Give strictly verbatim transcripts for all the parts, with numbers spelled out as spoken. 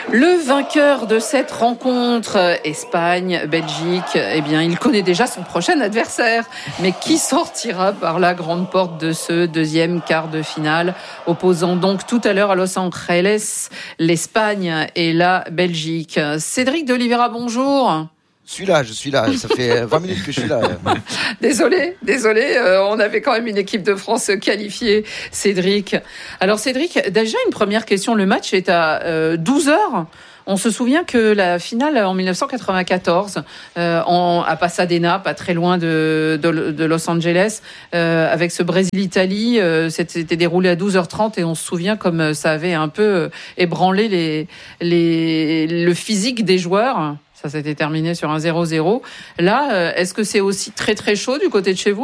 Le vainqueur de cette rencontre, Espagne-Belgique, eh bien, il connaît déjà son prochain adversaire. Mais qui sortira par la grande porte de ce deuxième quart de finale, opposant donc tout à l'heure à Los Angeles l'Espagne et la Belgique. Cédric de Oliveira, bonjour. Je suis là, je suis là. Ça fait vingt minutes que je suis là. Désolé, désolé. Euh, on avait quand même une équipe de France qualifiée, Cédric. Alors Cédric, déjà une première question. Le match est à euh, douze heures. On se souvient que la finale en dix-neuf cent quatre-vingt-quatorze, euh, en, à Pasadena, pas très loin de, de, de Los Angeles, euh, avec ce Brésil-Italie, euh, c'était déroulé à douze heures trente et on se souvient comme ça avait un peu ébranlé les, les, le physique des joueurs. Ça s'était terminé sur un zéro zéro. Là, est-ce que c'est aussi très très chaud du côté de chez vous ?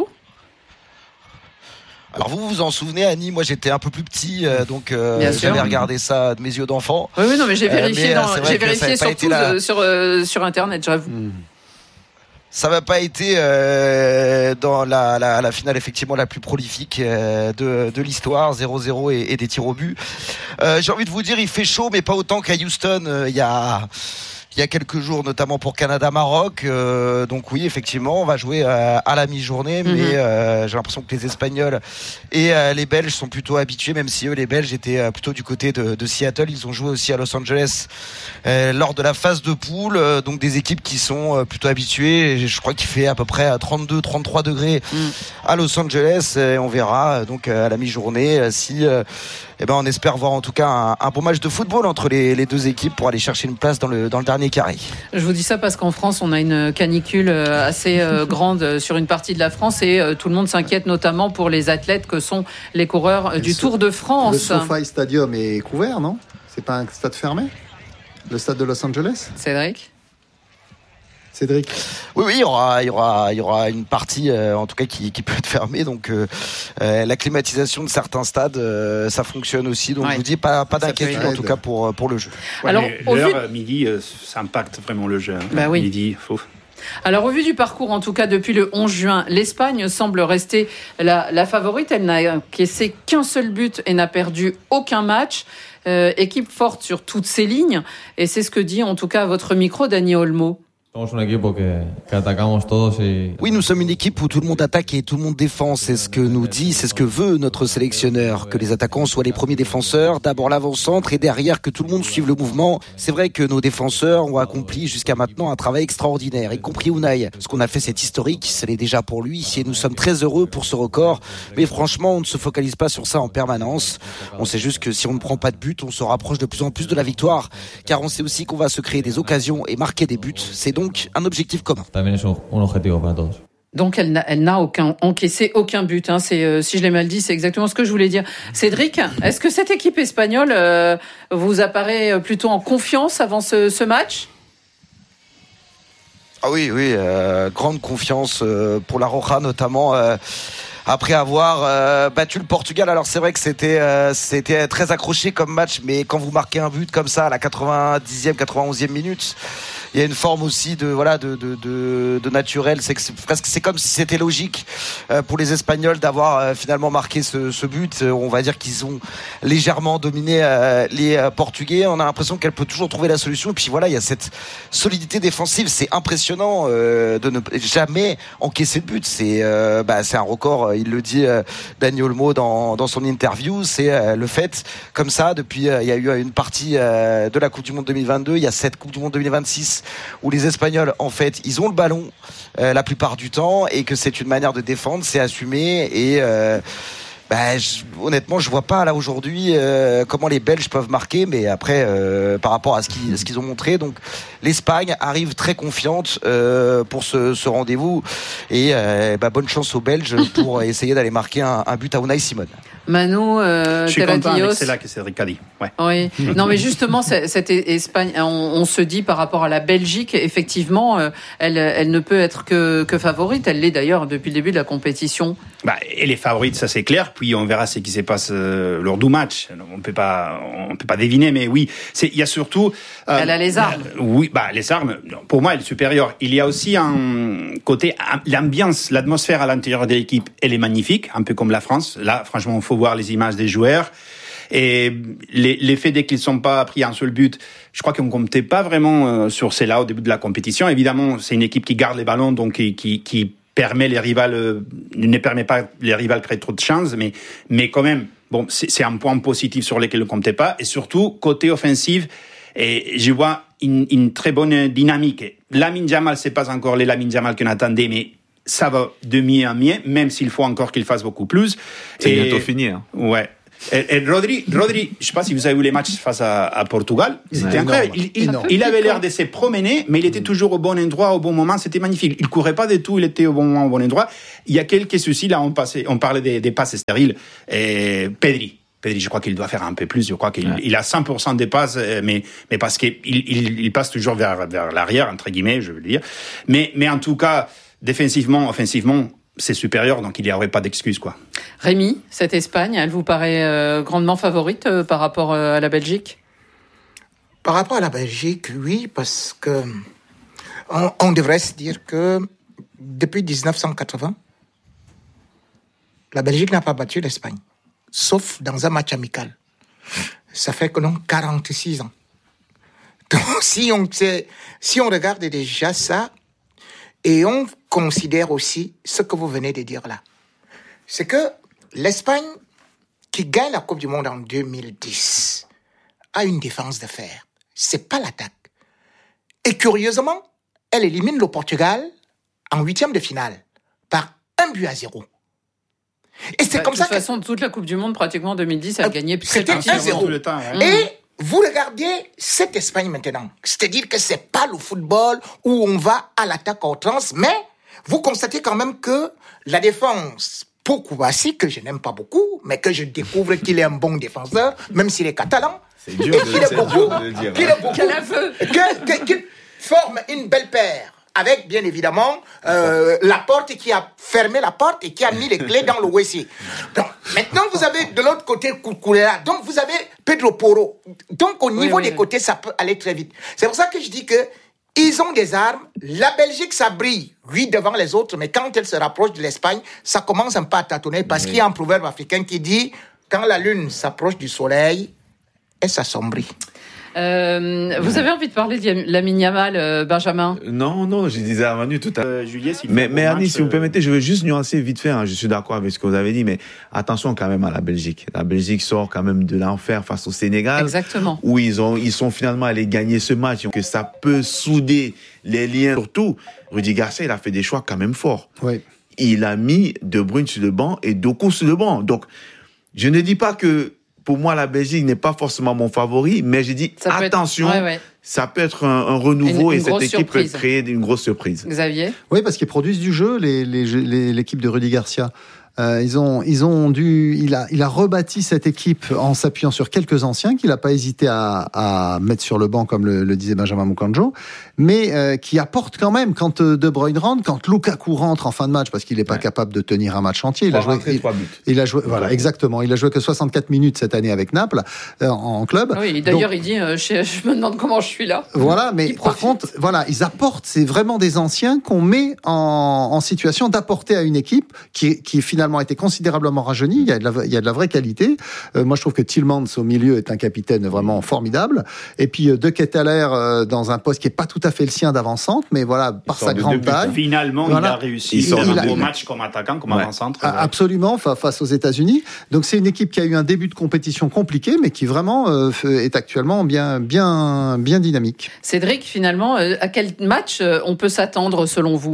Alors vous vous en souvenez, Annie, moi j'étais un peu plus petit, euh, donc euh, j'avais regardé ça de mes yeux d'enfant. Oui, oui, non, mais j'ai vérifié, euh, mais, dans, j'ai vérifié surtout la... sur, euh, sur Internet, j'avoue. Hmm. Ça va pas été euh, dans la, la, la finale effectivement la plus prolifique euh, de, de l'histoire, zéro zéro et, et des tirs au but. Euh, j'ai envie de vous dire, il fait chaud, mais pas autant qu'à Houston. Il euh, y a... Il y a quelques jours, notamment pour Canada-Maroc. Euh, donc oui, effectivement, on va jouer euh, à la mi-journée, mm-hmm. mais euh, j'ai l'impression que les Espagnols et euh, les Belges sont plutôt habitués, même si eux, les Belges, étaient euh, plutôt du côté de, de Seattle. Ils ont joué aussi à Los Angeles euh, lors de la phase de poule. Euh, donc des équipes qui sont euh, plutôt habituées. Et je crois qu'il fait à peu près trente-deux trente-trois degrés mm. à Los Angeles. Et on verra donc à la mi-journée si... Euh, Eh ben, on espère voir en tout cas un, un bon match de football entre les, les deux équipes pour aller chercher une place dans le, dans le dernier carré. Je vous dis ça parce qu'en France, on a une canicule assez euh, grande sur une partie de la France et euh, tout le monde s'inquiète notamment pour les athlètes que sont les coureurs euh, du so- Tour de France. Le SoFi Stadium est couvert, non ? C'est pas un stade fermé ? Le stade de Los Angeles ? Cédric ? Cédric. Oui, oui, il y aura, il y aura, il y aura une partie, euh, en tout cas, qui, qui peut être fermée. Donc, euh, euh, la climatisation de certains stades, euh, ça fonctionne aussi. Donc, ouais. Je vous dis pas, pas d'inquiétude en tout cas pour pour le jeu. Ouais, alors, l'heure vu... midi, euh, ça impacte vraiment le jeu. Hein. Bah oui. Midi, faut. Alors, au vu du parcours, en tout cas, depuis le onze juin, l'Espagne semble rester la, la favorite. Elle n'a encaissé qu'un seul but et n'a perdu aucun match. Euh, équipe forte sur toutes ses lignes. Et c'est ce que dit, en tout cas, à votre micro, Dani Olmo. Oui, nous sommes une équipe où tout le monde attaque et tout le monde défend. C'est ce que nous dit, c'est ce que veut notre sélectionneur. Que les attaquants soient les premiers défenseurs, d'abord l'avant-centre et derrière que tout le monde suive le mouvement. C'est vrai que nos défenseurs ont accompli jusqu'à maintenant un travail extraordinaire, y compris Unai. Ce qu'on a fait, c'est historique, ça l'est déjà pour lui et nous sommes très heureux pour ce record. Mais franchement, on ne se focalise pas sur ça en permanence. On sait juste que si on ne prend pas de but, on se rapproche de plus en plus de la victoire. Car on sait aussi qu'on va se créer des occasions et marquer des buts. C'est donc Donc, un objectif commun. Donc, elle n'a, elle n'a aucun, encaissé aucun but. Hein. C'est, euh, si je l'ai mal dit, c'est exactement ce que je voulais dire. Cédric, est-ce que cette équipe espagnole euh, vous apparaît plutôt en confiance avant ce, ce match ? Ah oui, oui, euh, grande confiance euh, pour la Roja notamment. Euh, Après avoir euh, battu le Portugal, alors c'est vrai que c'était euh, c'était très accroché comme match, mais quand vous marquez un but comme ça à la quatre-vingt-dixième, quatre-vingt-onzième minute, il y a une forme aussi de voilà de de de, de naturel. C'est que c'est presque c'est comme si c'était logique euh, pour les Espagnols d'avoir euh, finalement marqué ce, ce but. On va dire qu'ils ont légèrement dominé euh, les euh, Portugais. On a l'impression qu'elle peut toujours trouver la solution. Et puis voilà, il y a cette solidité défensive. C'est impressionnant euh, de ne jamais encaisser de but. C'est euh, bah c'est un record. Il le dit euh, Dani Olmo dans, dans son interview, c'est euh, le fait comme ça depuis euh, il y a eu une partie euh, de la Coupe du Monde deux mille vingt-deux, il y a cette Coupe du Monde deux mille vingt-six où les Espagnols en fait ils ont le ballon euh, la plupart du temps et que c'est une manière de défendre, c'est assumé et euh, bah, je, honnêtement, je vois pas là aujourd'hui euh, comment les Belges peuvent marquer, mais après euh, par rapport à ce qu'ils, ce qu'ils ont montré, donc l'Espagne arrive très confiante euh, pour ce, ce rendez-vous et euh, bah, bonne chance aux Belges pour essayer d'aller marquer un, un but à Unai Simon. Manu, euh, je suis content avec celle-là que Cédric a dit. Ouais. Oui. Non, mais justement, cette Espagne, on, on se dit par rapport à la Belgique, effectivement, euh, elle, elle ne peut être que, que favorite. Elle l'est d'ailleurs depuis le début de la compétition. Bah, elle est favorite, ça c'est clair. Puis on verra ce qui se passe euh, lors du match. On peut pas, on peut pas deviner, mais oui, c'est, il y a surtout. Euh, elle a les armes. Euh, oui, bah les armes. Pour moi, elle est supérieure. Il y a aussi un côté, l'ambiance, l'atmosphère à l'intérieur de l'équipe, elle est magnifique, un peu comme la France. Là, franchement, il faut voir les images des joueurs. Et les, l'effet dès qu'ils ne sont pas pris un seul but, je crois qu'on ne comptait pas vraiment euh, sur cela au début de la compétition. Évidemment, c'est une équipe qui garde les ballons, donc qui, qui, qui permet les rivales, euh, ne permet pas les rivales créer trop de chances, mais, mais quand même, bon, c'est, c'est un point positif sur lequel on ne comptait pas. Et surtout, côté offensif, et je vois une, une très bonne dynamique. Lamine Yamal, c'est pas encore les Lamine Yamal qu'on attendait, mais ça va de mieux en mieux, même s'il faut encore qu'il fasse beaucoup plus. C'est et, bientôt fini. Hein. Ouais. Et, et Rodri, Rodri, je sais pas si vous avez vu les matchs face à, à Portugal, c'était ouais, incroyable. Il, il, il avait l'air de se promener, mais il était toujours au bon endroit, au bon moment. C'était magnifique. Il courait pas du tout, il était au bon moment, au bon endroit. Il y a quelques soucis là. On passait, on parlait des, des passes stériles. Et Pedri. Pedri, je crois qu'il doit faire un peu plus. Je crois qu'il ouais. il a cent pour cent des passes, mais, mais parce qu'il il, il passe toujours vers, vers l'arrière, entre guillemets, je veux dire. Mais, mais en tout cas, défensivement, offensivement, c'est supérieur, donc il n'y aurait pas d'excuse, quoi. Rémi, cette Espagne, elle vous paraît euh, grandement favorite euh, par rapport euh, à la Belgique ? Par rapport à la Belgique, oui, parce que on, on devrait se dire que depuis dix-neuf cent quatre-vingts, la Belgique n'a pas battu l'Espagne. Sauf dans un match amical. Ça fait que non, quarante-six ans. Donc, si on, si on regarde déjà ça, et on considère aussi ce que vous venez de dire là, c'est que l'Espagne, qui gagne la Coupe du Monde en deux mille dix, a une défense de fer. C'est pas l'attaque. Et curieusement, elle élimine le Portugal en huitième de finale par un but à zéro. Et c'est bah, comme ça que... De toute façon, toute la Coupe du Monde, pratiquement en deux mille dix, elle a euh, gagné c'était un zéro. Le temps, hein. Et vous regardez cette Espagne maintenant. C'est-à-dire que c'est pas le football où on va à l'attaque à outrance, mais vous constatez quand même que la défense, pour Kouassi, que je n'aime pas beaucoup, mais que je découvre qu'il est un bon défenseur, même s'il est catalan, c'est dur, et de, qu'il est c'est beaucoup, dur de le dire. qu'il est beaucoup, Quel aveu que, que, qu'il forme une belle paire. Avec, bien évidemment, euh, la porte qui a fermé la porte et qui a mis les clés dans le W C. Donc, maintenant, vous avez de l'autre côté Cucurella. Donc, vous avez Pedro Porro. Donc, au niveau oui, oui, des oui. côtés, ça peut aller très vite. C'est pour ça que je dis que ils ont des armes. La Belgique, ça brille, oui, devant les autres. Mais quand elle se rapproche de l'Espagne, ça commence un peu à tâtonner parce oui. qu'il y a un proverbe africain qui dit « Quand la lune s'approche du soleil, elle s'assombrit ». Euh, vous avez envie de parler de Lamine Yamal, euh, Benjamin ? Non, non, je disais à Manu tout à l'heure. Euh, Juliet, mais mais Annie, si vous me permettez, je veux juste nuancer vite fait. Hein, je suis d'accord avec ce que vous avez dit, mais attention quand même à la Belgique. La Belgique sort quand même de l'enfer face au Sénégal. Exactement. Où ils ont, ils sont finalement allés gagner ce match. Donc que ça peut souder les liens. Surtout, Rudy Garcia, il a fait des choix quand même forts. Oui. Il a mis De Bruyne sur le banc et Doku sur le banc. Donc, je ne dis pas que pour moi, la Belgique n'est pas forcément mon favori, mais j'ai dit ça attention, être... ouais, ouais. ça peut être un, un renouveau une, une et cette équipe surprise. Peut créer une grosse surprise. Xavier ? Oui, parce qu'ils produisent du jeu, les, les, les, l'équipe de Rudy Garcia. Euh, ils ont, ils ont dû, il a, il a rebâti cette équipe en s'appuyant sur quelques anciens qu'il n'a pas hésité à, à mettre sur le banc, comme le, le disait Benjamin Moukandjo, mais euh, qui apporte quand même quand De Bruyne rentre, quand Lukaku rentre en fin de match, parce qu'il n'est pas ouais. capable de tenir un match entier. Il a joué, il, il a joué, voilà, exactement. Il a joué que soixante-quatre minutes cette année avec Naples euh, en, en club. Oui, d'ailleurs, Donc, il dit, euh, je, je me demande comment je suis là. Voilà, mais par contre, voilà, ils apportent. C'est vraiment des anciens qu'on met en, en situation d'apporter à une équipe qui, qui finalement a été considérablement rajeuni. Il y a de la, il y a de la vraie qualité. Euh, moi, je trouve que Tielemans au milieu est un capitaine vraiment formidable. Et puis euh, De Ketelaere euh, dans un poste qui est pas tout à fait le sien d'avant-centre, mais voilà, par sa grande taille. Finalement, voilà. il a réussi. Il, il a un beau match comme attaquant, comme ouais. avant-centre. Ah, ouais. Absolument, face aux États-Unis. Donc c'est une équipe qui a eu un début de compétition compliqué, mais qui vraiment euh, est actuellement bien, bien, bien dynamique. Cédric, finalement, euh, à quel match euh, on peut s'attendre selon vous ?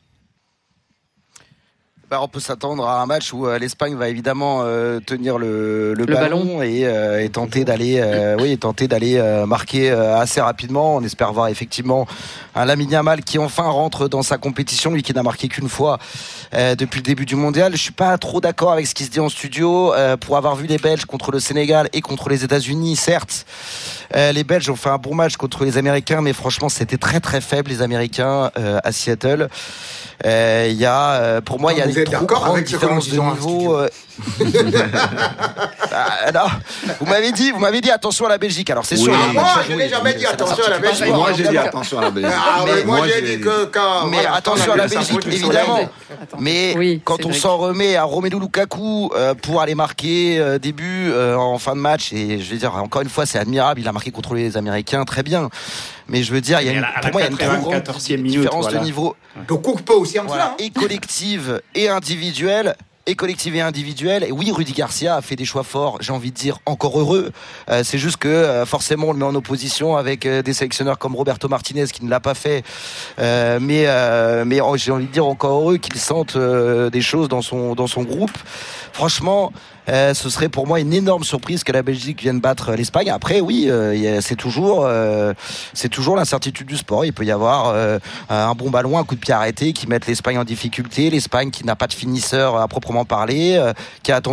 Bah, on peut s'attendre à un match où euh, l'Espagne va évidemment euh, tenir le, le, le ballon, ballon et, euh, et tenter d'aller, euh, oui, et tenter d'aller euh, marquer euh, assez rapidement. On espère voir effectivement un Lamine Yamal qui enfin rentre dans sa compétition, lui qui n'a marqué qu'une fois euh, depuis le début du mondial. Je suis pas trop d'accord avec ce qui se dit en studio. Euh, pour avoir vu les Belges contre le Sénégal et contre les États-Unis, certes, euh, les Belges ont fait un bon match contre les Américains, mais franchement, c'était très très faible les Américains euh, à Seattle. Il euh, y a, euh, pour moi, il y a des trop grandes différences de niveau. Euh, Ah, non, vous m'avez dit, vous m'avez dit attention à la Belgique. Alors c'est oui. sûr. Ah, moi, je n'ai jamais dit attention à la Belgique. Moi, j'ai dit attention à la Belgique. Ah, mais moi, j'ai dit que quand. Mais attention à la Belgique, évidemment. Mais oui, quand on s'en remet à Romelu Lukaku euh, pour aller marquer euh, début euh, en fin de match, et je veux dire encore une fois, c'est admirable. Il a marqué contre les Américains, très bien. Mais je veux dire, il y a une, pour moi, il y a une trop grande différence voilà. de niveau. Donc, on peut aussi en voilà, et collective et individuelle. Et collective et individuelle. Et oui, Rudy Garcia a fait des choix forts, j'ai envie de dire encore heureux. Euh, c'est juste que euh, forcément on le met en opposition avec euh, des sélectionneurs comme Roberto Martinez qui ne l'a pas fait. Euh, mais euh, mais oh, j'ai envie de dire encore heureux qu'il sente euh, des choses dans son dans son groupe. Franchement, euh, ce serait pour moi une énorme surprise que la Belgique vienne battre l'Espagne. Après, oui, euh, c'est toujours euh, c'est toujours l'incertitude du sport. Il peut y avoir euh, un bon ballon, un coup de pied arrêté qui mette l'Espagne en difficulté. L'Espagne qui n'a pas de finisseur à proprement parler, euh, qui a attendu